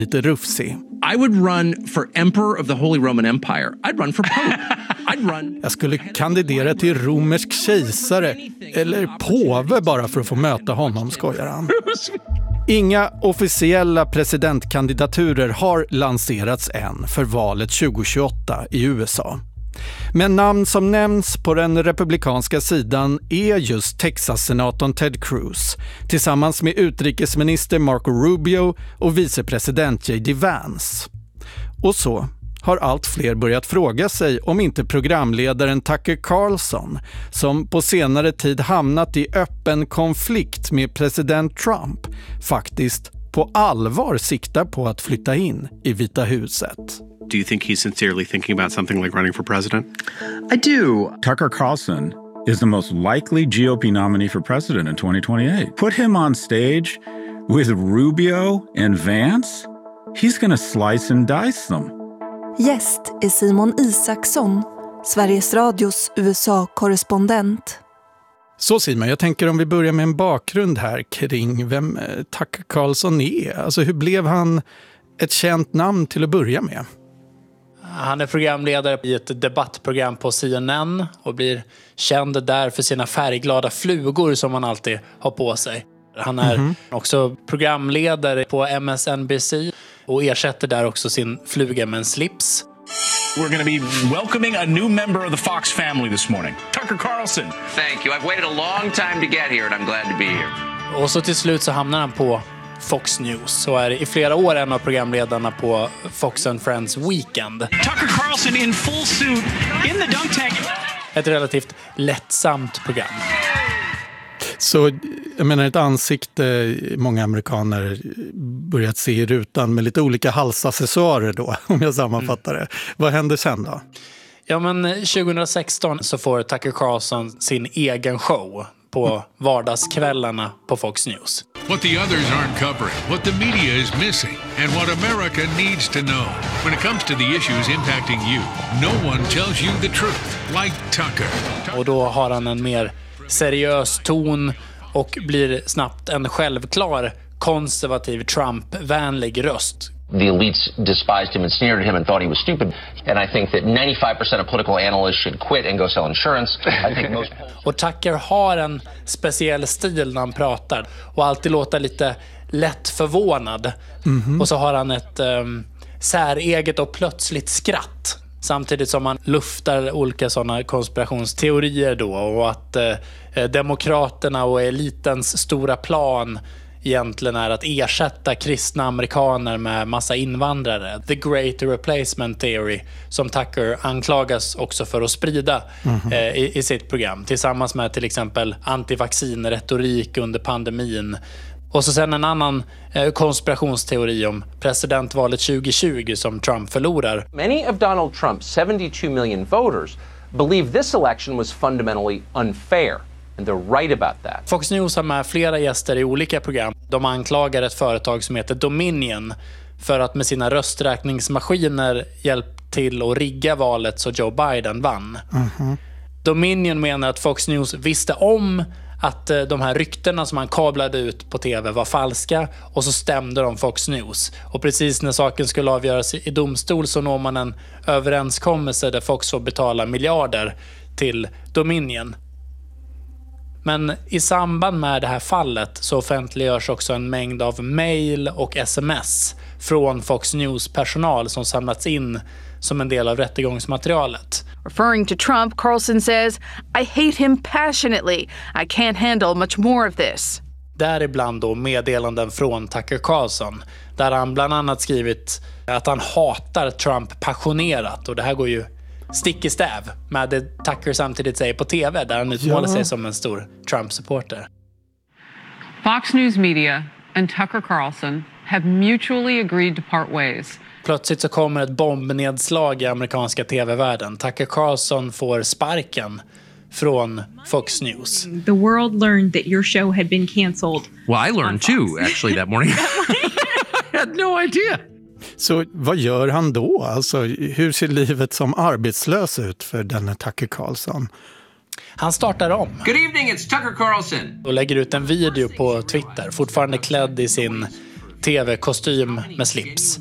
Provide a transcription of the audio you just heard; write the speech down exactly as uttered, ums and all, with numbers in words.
lite rufsig. I would run for Emperor of the Holy Roman Empire. I'd run for Pope. I'd run... Jag skulle kandidera till romersk kejsare eller påve bara för att få möta honom, skojar han. Inga officiella presidentkandidaturer har lanserats än för valet tjugo tjugoåtta i U S A. Men namn som nämns på den republikanska sidan är just Texas-senatorn Ted Cruz tillsammans med utrikesminister Marco Rubio och vicepresident J D Vance. Och så har allt fler börjat fråga sig om inte programledaren Tucker Carlson, som på senare tid hamnat i öppen konflikt med president Trump, faktiskt på allvar siktar på att flytta in i Vita huset. Do you think he's sincerely thinking about something like running for president? I do. Tucker Carlson is the most likely G O P nominee for president in twenty twenty-eight. Put him on stage with Rubio and Vance. He's going to slice and dice them. Gäst är Simon Isaksson, Sveriges Radios U S A-korrespondent. Så Simon, jag tänker om vi börjar med en bakgrund här kring vem Tucker Carlson är. Alltså hur blev han ett känt namn till att börja med? Han är programledare i ett debattprogram på C N N och blir känd där för sina färgglada flugor som han alltid har på sig. Han är mm-hmm. också programledare på M S N B C och ersätter där också sin fluga med en slips. We're going to be welcoming a new member of the Fox family this morning, Tucker Carlson. Thank you. I've waited a long time to get here and I'm glad to be here. Och så till slut så hamnar han på Fox News och är i flera år en av programledarna på Fox and Friends Weekend. Tucker Carlson in full suit in the dunk tank. Ett relativt lättsamt program. Så jag menar ett ansikte många amerikaner börjat se i rutan med lite olika halsaccessoarer då, om jag sammanfattar det. Mm. Vad händer sen då? Ja, men tjugo sexton så får Tucker Carlson sin egen show på vardagskvällarna på Fox News. What the others aren't covering, what the media is missing, and what America needs to know. When it comes to the issues impacting you, no one tells you the truth, like Tucker. Och då har han en mer seriös ton och blir snabbt en självklar konservativ Trump-vänlig röst. The elites despised him and sneered at him and thought he was stupid. And I think that ninety-five percent of political analysts should quit and go sell insurance. I think most... Och Tucker har en speciell stil när han pratar och alltid låter lite lätt förvånad. Mm-hmm. Och så har han ett um, säreget och plötsligt skratt. Samtidigt som man luftar olika sådana konspirationsteorier då och att eh, demokraterna och elitens stora plan egentligen är att ersätta kristna amerikaner med massa invandrare. The Great Replacement Theory som Tucker anklagas också för att sprida mm-hmm. eh, i, i sitt program tillsammans med till exempel antivaccinretorik under pandemin. Och så sen en annan eh, konspirationsteori om presidentvalet tjugo tjugo som Trump förlorar. Many of Donald Trump's seventy-two million voters believe this election was fundamentally unfair. And they're right about that. Fox News har med flera gäster i olika program. De anklagar ett företag som heter Dominion för att med sina rösträkningsmaskiner hjälpt till att rigga valet så Joe Biden vann. Mm-hmm. Dominion menar att Fox News visste om att de här ryktena som han kablade ut på tv var falska och så stämde de Fox News. Och precis när saken skulle avgöras i domstol så når man en överenskommelse där Fox får betala miljarder till Dominion. Men i samband med det här fallet så offentliggörs också en mängd av mejl och sms från Fox News-personal som samlats in som en del av rättegångsmaterialet. Referring to Trump, Carlson says, I hate him passionately. I can't handle much more of this. Däribland då meddelanden från Tucker Carlson där han bland annat skrivit att han hatar Trump passionerat och det här går ju stick i stäv med det Tucker samtidigt säger på tv där han utmålar ja. sig som en stor Trump-supporter. Fox News Media and Tucker Carlson have mutually agreed to part ways. Plötsligt så kommer ett bombnedslag i amerikanska tv-världen. Tucker Carlson får sparken från Fox News. The world learned that your show had been canceled. Well, I learned too actually that morning. I had no idea. Så vad gör han då? Alltså, hur ser livet som arbetslös ut för denne Tucker Carlson? Han startar om. Good evening, it's Tucker Carlson. Och lägger ut en video på Twitter, fortfarande klädd i sin tv-kostym med slips.